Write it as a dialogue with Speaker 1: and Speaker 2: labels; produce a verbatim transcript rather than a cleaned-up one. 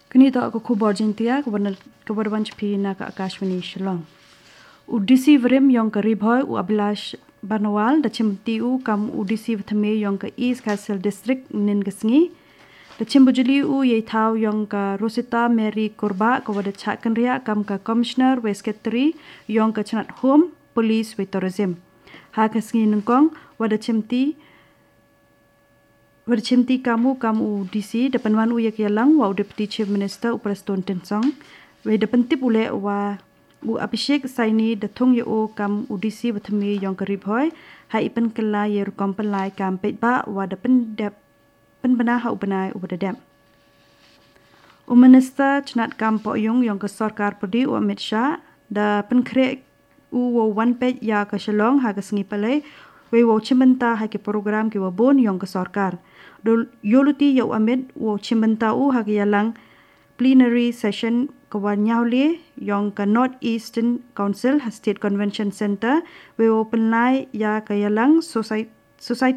Speaker 1: Kini tak aku kubar jintia kepada kepada banci pina ke Akashwani Shillong. Udisi vrim yang ke Ribhoy u Abhilash Banawal da chimti u kam udisi vthame yang ke East Castle District nin kesngi. Da chimbujuli u ye thau yang ke Rosita Mary Korba kepada chakan ria kam ke Commissioner West Secretary yang ke Chanat Home Police we Tourism. Ha kesngi nengkong wada chimti Bercimti kamu kamu D C depan manu yak yalang wa Deputy Chief Minister Upraston Tensong we depan tip ule wa u Abhishek Saini datung yo kam U D C bathmi yang karib hoy ha ipen kala yer kompelai kam pet ba wa depan dep pen bana ha ubanai ubadadam u Minister Chnat kam po yung yang ke sarkar pudi u Amit Shah da pen kre u wo one page ya ke Shillong ha ke sengi palai we wo chimenta ha ke program ke wa bon yang ke sarkar Dol yoluti yau amit wo chimbenta u hagiyalang plenary session kawanyawle yang ke North Eastern Council State Convention Center we open lai ya kayalang society